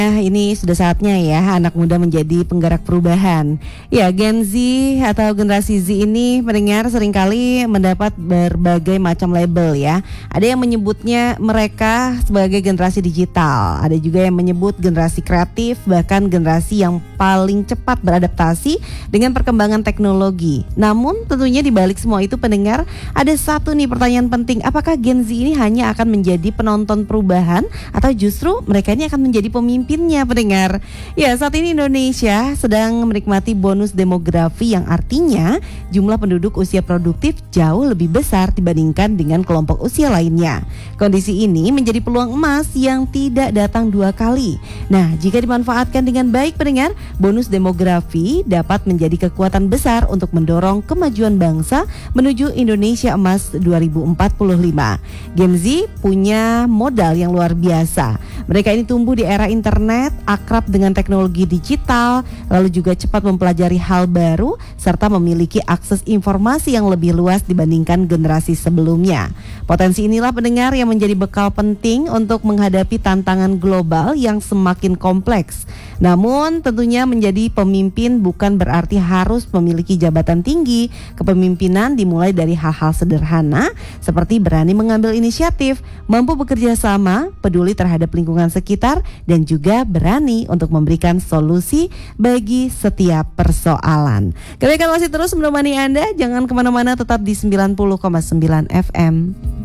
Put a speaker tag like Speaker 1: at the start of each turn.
Speaker 1: Nah, ini sudah saatnya ya anak muda menjadi penggerak perubahan. Ya, Gen Z atau generasi Z ini mendengar seringkali mendapat berbagai macam label ya. Ada yang menyebutnya mereka sebagai generasi digital, ada juga yang menyebut generasi kreatif, bahkan generasi yang paling cepat beradaptasi dengan perkembangan teknologi. Namun tentunya di balik semua itu pendengar, ada satu nih pertanyaan penting, apakah Gen Z ini hanya akan menjadi penonton perubahan atau justru mereka ini akan menjadi pemimpinnya pendengar? Ya, saat ini Indonesia sedang menikmati bonus demografi yang artinya jumlah penduduk usia produktif jauh lebih besar dibandingkan dengan kelompok usia lainnya. Kondisi ini menjadi peluang emas yang tidak datang dua kali. Nah, jika dimanfaatkan dengan baik pendengar, bonus demografi dapat menjadi kekuatan besar untuk mendorong kemajuan bangsa menuju Indonesia Emas 2045. Gen Z punya modal yang luar biasa. Mereka ini tumbuh di era internet, akrab dengan teknologi digital, lalu juga cepat mempelajari hal baru, serta memiliki akses informasi yang lebih luas dibandingkan generasi sebelumnya. Potensi inilah pendengar yang menjadi bekal penting untuk menghadapi tantangan global yang semakin kompleks. Namun tentunya menjadi pemimpin bukan berarti harus memiliki jabatan tinggi. Kepemimpinan dimulai dari hal-hal sederhana seperti berani mengambil inisiatif, mampu bekerja sama, peduli terhadap lingkungan sekitar, dan juga berani untuk memberikan solusi bagi setiap persoalan. Kami akan masih terus menemani Anda, jangan kemana-mana, tetap di 90,9 FM.